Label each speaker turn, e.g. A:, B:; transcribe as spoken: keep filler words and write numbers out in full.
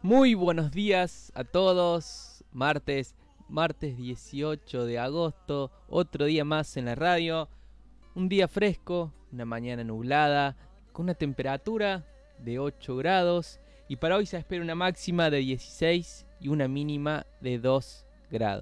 A: Muy buenos días a todos. Martes, martes dieciocho de agosto, otro día más en la radio. Un día fresco, una mañana nublada, con una temperatura de ocho grados. Y para hoy se espera una máxima de dieciséis y una mínima de dos grados.